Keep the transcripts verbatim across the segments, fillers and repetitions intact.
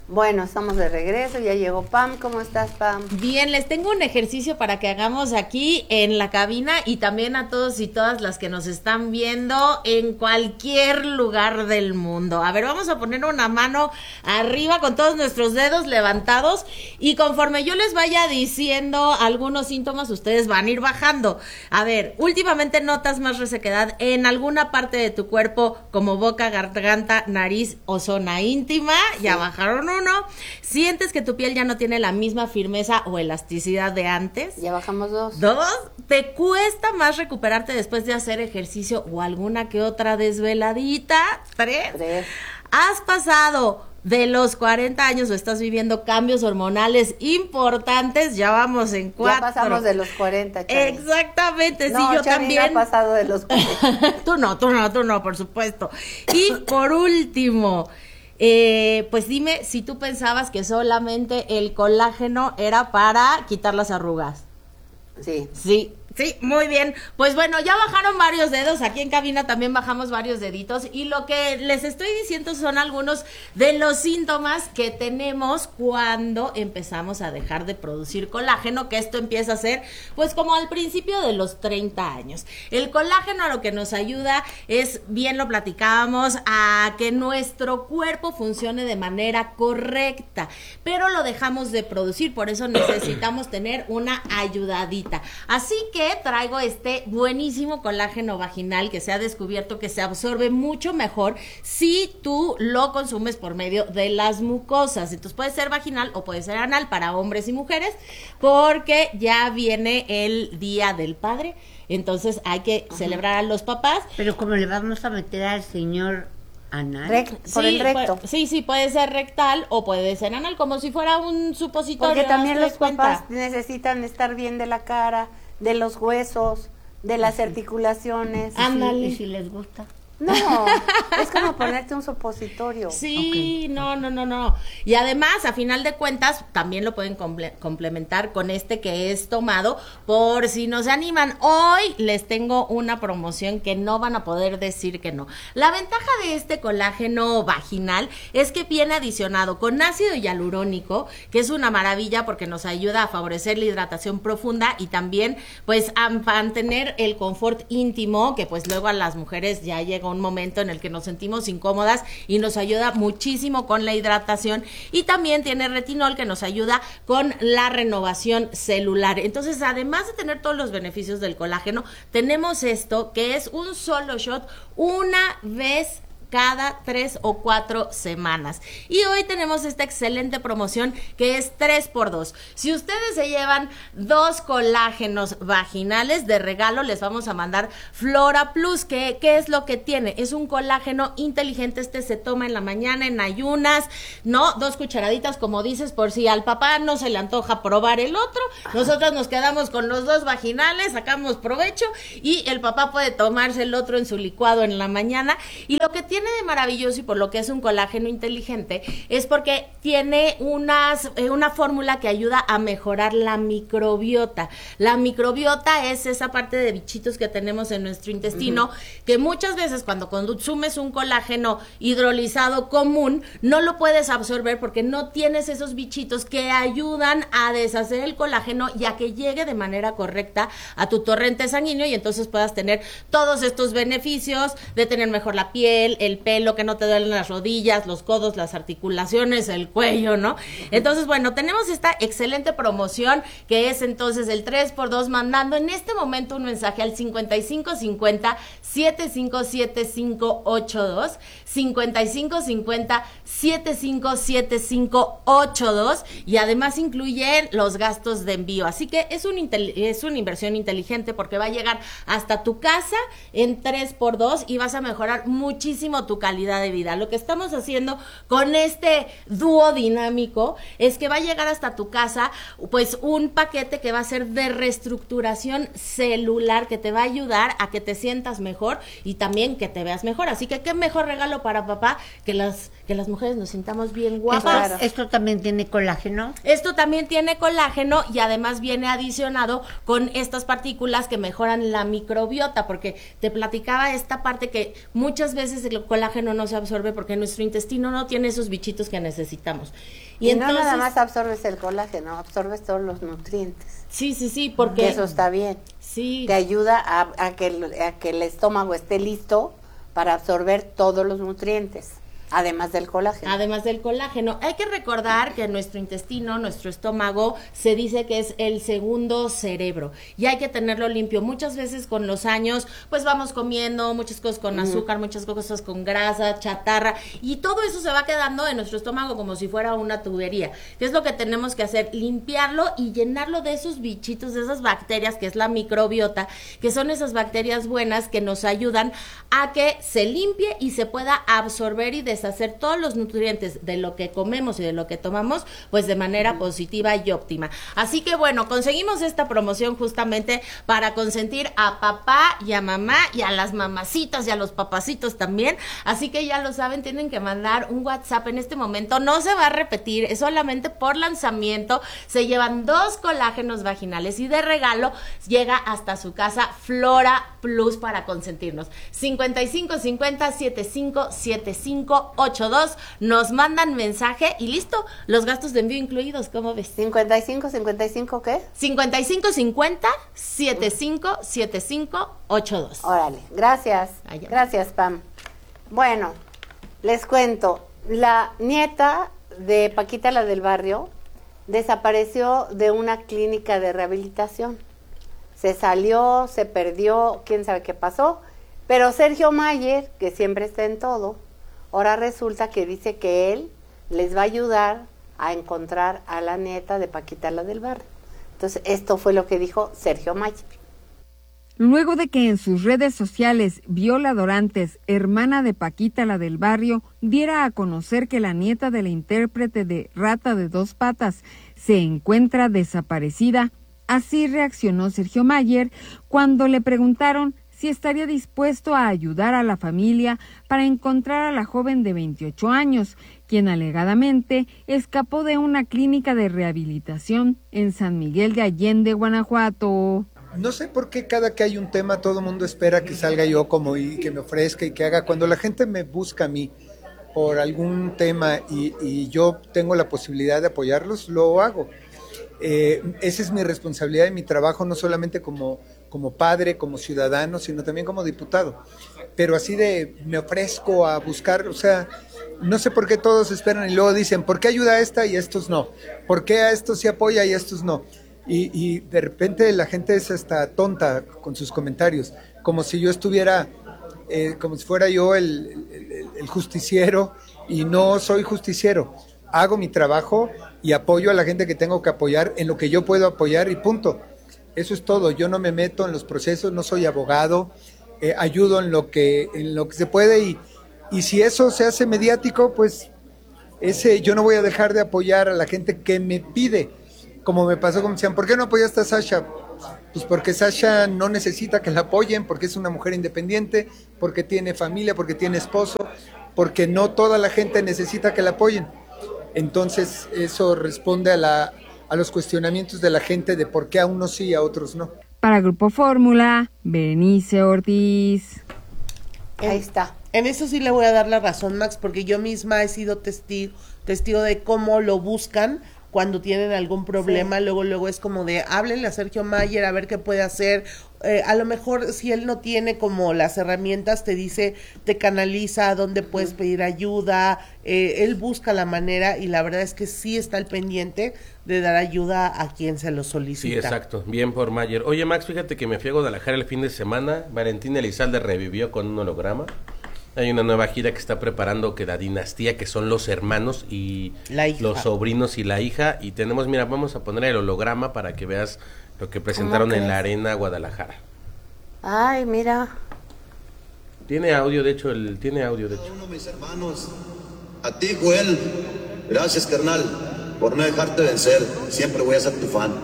Bueno, estamos de regreso, ya llegó Pam. ¿Cómo estás, Pam? Bien, les tengo un ejercicio para que hagamos aquí en la cabina y también a todos y todas las que nos están viendo en cualquier lugar del mundo. A ver, vamos a poner una mano arriba con todos nuestros dedos levantados y conforme yo les vaya diciendo algunos síntomas, ustedes van a ir bajando. A ver, últimamente notas más resequedad en alguna parte de tu cuerpo como boca, garganta, nariz o zona íntima. Sí. Ya bajaron uno. ¿Sientes que tu piel ya no tiene la misma firmeza o elasticidad de antes? Ya bajamos dos. ¿Dos? ¿Te cuesta más recuperarte después de hacer ejercicio o alguna que otra desveladita? ¿Tres? Tres. ¿Has pasado de los cuarenta años o estás viviendo cambios hormonales importantes? Ya vamos en cuatro. Ya pasamos de los cuarenta, Chari. Exactamente, no, sí, yo Chari también. No ha pasado de los cuarenta. Tú no, tú no, tú no, por supuesto. Y por último, eh, pues dime si tú pensabas que solamente el colágeno era para quitar las arrugas. Sí. Sí. Sí, muy bien. Pues bueno, ya bajaron varios dedos. Aquí en cabina también bajamos varios deditos. Y lo que les estoy diciendo son algunos de los síntomas que tenemos cuando empezamos a dejar de producir colágeno, que esto empieza a ser, pues como al principio de los treinta años. El colágeno a lo que nos ayuda es, bien lo platicábamos, a que nuestro cuerpo funcione de manera correcta, pero lo dejamos de producir, por eso necesitamos tener una ayudadita. Así que traigo este buenísimo colágeno vaginal que se ha descubierto que se absorbe mucho mejor si tú lo consumes por medio de las mucosas. Entonces puede ser vaginal o puede ser anal para hombres y mujeres, porque ya viene el Día del Padre, entonces hay que Ajá. celebrar a los papás. Pero como le vamos a meter al señor anal, Rect, por sí, el recto. Puede, sí, sí, puede ser rectal o puede ser anal, como si fuera un supositorio. Porque también los cuenta. papás necesitan estar bien de la cara, de los huesos, de las articulaciones. Ándale. ¿Y si les gusta? No, es como ponerte un supositorio. Sí, okay. no, no, no, no. Y además, a final de cuentas, también lo pueden comple- complementar con este que es tomado, por si no se animan. Hoy les tengo una promoción que no van a poder decir que no. La ventaja de este colágeno vaginal es que viene adicionado con ácido hialurónico, que es una maravilla porque nos ayuda a favorecer la hidratación profunda y también, pues, a mantener el confort íntimo, que pues luego a las mujeres ya llega un momento en el que nos sentimos incómodas y nos ayuda muchísimo con la hidratación, y también tiene retinol que nos ayuda con la renovación celular. Entonces, además de tener todos los beneficios del colágeno, tenemos esto que es un solo shot una vez cada tres o cuatro semanas. Y hoy tenemos esta excelente promoción que es tres por dos. Si ustedes se llevan dos colágenos vaginales de regalo, les vamos a mandar Flora Plus. que ¿Qué es lo que tiene? Es un colágeno inteligente. Este se toma en la mañana, en ayunas, ¿no? Dos cucharaditas, como dices, por si al papá no se le antoja probar el otro. Nosotros nos quedamos con los dos vaginales, sacamos provecho y el papá puede tomarse el otro en su licuado en la mañana. Y lo que tiene tiene de maravilloso y por lo que es un colágeno inteligente es porque tiene unas, eh, una fórmula que ayuda a mejorar la microbiota. La microbiota es esa parte de bichitos que tenemos en nuestro intestino, uh-huh. que muchas veces cuando consumes un colágeno hidrolizado común no lo puedes absorber porque no tienes esos bichitos que ayudan a deshacer el colágeno y a que llegue de manera correcta a tu torrente sanguíneo y entonces puedas tener todos estos beneficios de tener mejor la piel, el pelo, que no te duelen las rodillas, los codos, las articulaciones, el cuello, ¿no? Entonces, bueno, tenemos esta excelente promoción que es entonces el tres por dos, mandando en este momento un mensaje al cincuenta y cinco cincuenta, setenta y cinco setenta y cinco ochenta y dos, cincuenta y cinco cincuenta, setenta y cinco setenta y cinco ochenta y dos, y además incluye los gastos de envío. Así que es, un intel- es una inversión inteligente porque va a llegar hasta tu casa en tres por dos y vas a mejorar muchísimo tu calidad de vida. Lo que estamos haciendo con este dúo dinámico es que va a llegar hasta tu casa pues un paquete que va a ser de reestructuración celular que te va a ayudar a que te sientas mejor y también que te veas mejor. Así que qué mejor regalo para papá que las que las mujeres mujeres nos sintamos bien ¿Esto, guapas. Claro. esto también tiene colágeno? Esto también tiene colágeno y además viene adicionado con estas partículas que mejoran la microbiota, porque te platicaba esta parte que muchas veces el colágeno no se absorbe porque nuestro intestino no tiene esos bichitos que necesitamos. Y, y entonces, no nada más absorbes el colágeno, absorbes todos los nutrientes. Sí, sí, sí, porque... Que eso está bien. Sí. Te ayuda a, a, que, a que el estómago esté listo para absorber todos los nutrientes. Además del colágeno. Además del colágeno. Hay que recordar que nuestro intestino, nuestro estómago, se dice que es el segundo cerebro y hay que tenerlo limpio. Muchas veces con los años, pues vamos comiendo muchas cosas con azúcar, mm. muchas cosas con grasa, chatarra, y todo eso se va quedando en nuestro estómago como si fuera una tubería. ¿Qué es lo que tenemos que hacer? Limpiarlo y llenarlo de esos bichitos, de esas bacterias, que es la microbiota, que son esas bacterias buenas que nos ayudan a que se limpie y se pueda absorber y deshacer todos los nutrientes de lo que comemos y de lo que tomamos, pues de manera positiva y óptima. Así que bueno, conseguimos esta promoción justamente para consentir a papá y a mamá y a las mamacitas y a los papacitos también. Así que ya lo saben, tienen que mandar un WhatsApp en este momento. No se va a repetir, es solamente por lanzamiento. Se llevan dos colágenos vaginales y de regalo llega hasta su casa Flora Plus para consentirnos. cincuenta y cinco cincuenta setenta y cinco setenta y cinco ochenta y dos, nos mandan mensaje y listo, los gastos de envío incluidos, ¿cómo ves? cincuenta y cinco cincuenta y cinco ¿qué? cincuenta y cinco cincuenta setenta y cinco setenta y cinco ochenta y dos. Órale, gracias. Allá. Gracias, Pam. Bueno, les cuento, la nieta de Paquita, la del barrio, desapareció de una clínica de rehabilitación. Se salió, se perdió, quién sabe qué pasó, pero Sergio Mayer, que siempre está en todo, ahora resulta que dice que él les va a ayudar a encontrar a la nieta de Paquita, la del barrio. Entonces, esto fue lo que dijo Sergio Mayer. Luego de que en sus redes sociales Viola Dorantes, hermana de Paquita, la del barrio, diera a conocer que la nieta de la intérprete de Rata de Dos Patas se encuentra desaparecida, así reaccionó Sergio Mayer cuando le preguntaron si estaría dispuesto a ayudar a la familia para encontrar a la joven de veintiocho años, quien alegadamente escapó de una clínica de rehabilitación en San Miguel de Allende, Guanajuato. No sé por qué cada que hay un tema todo el mundo espera que salga yo como y que me ofrezca y que haga. Cuando la gente me busca a mí por algún tema y, y yo tengo la posibilidad de apoyarlos, lo hago. Eh, esa es mi responsabilidad y mi trabajo, no solamente como, como padre, como ciudadano, sino también como diputado. Pero así de me ofrezco a buscar, o sea, no sé por qué todos esperan y luego dicen, ¿por qué ayuda a esta y a estos no? ¿Por qué a estos se apoya y a estos no? Y, y de repente la gente es hasta tonta con sus comentarios, como si yo estuviera, eh, como si fuera yo el, el, el justiciero, y no soy justiciero. Hago mi trabajo y apoyo a la gente que tengo que apoyar en lo que yo puedo apoyar y punto. Eso es todo. Yo no me meto en los procesos, no soy abogado, eh, ayudo en lo que en lo que se puede y, y si eso se hace mediático, pues ese yo no voy a dejar de apoyar a la gente que me pide. Como me pasó, como decían, ¿por qué no apoyaste a Sasha? Pues porque Sasha no necesita que la apoyen, porque es una mujer independiente, porque tiene familia, porque tiene esposo, porque no toda la gente necesita que la apoyen. Entonces eso responde a, la, a los cuestionamientos de la gente de por qué a unos sí y a otros no. Para Grupo Fórmula, Berenice Ortiz. Ahí está. En eso sí le voy a dar la razón, Max, porque yo misma he sido testigo, testigo de cómo lo buscan cuando tienen algún problema, sí. luego luego es como de, háblenle a Sergio Mayer a ver qué puede hacer, eh, a lo mejor si él no tiene como las herramientas, te dice, te canaliza a dónde puedes pedir ayuda, eh, él busca la manera y la verdad es que sí está al pendiente de dar ayuda a quien se lo solicita. Sí, exacto, bien por Mayer. Oye, Max, fíjate que me fui a Guadalajara el fin de semana, Valentina Elizalde revivió con un holograma. Hay una nueva gira que está preparando que la dinastía, que son los hermanos y los sobrinos y la hija. Y tenemos, mira, vamos a poner el holograma para que veas lo que presentaron en la Arena Guadalajara. Ay, mira. Tiene audio, de hecho, el tiene audio, de hecho. Uno, mis hermanos, a ti, Joel, gracias, carnal, por no dejarte vencer. Siempre voy a ser tu fan.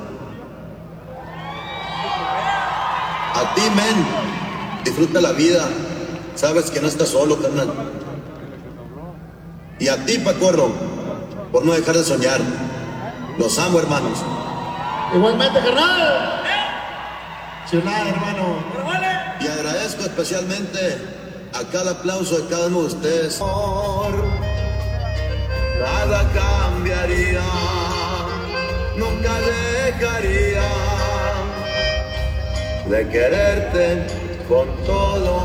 A ti, men, disfruta la vida. Sabes que no estás solo, carnal. Y a ti, Pacorro, por no dejar de soñar. Los amo, hermanos. Igualmente, carnal. Ciudad, hermano. Y agradezco especialmente a cada aplauso de cada uno de ustedes. Nada cambiaría, nunca dejaría de quererte con todo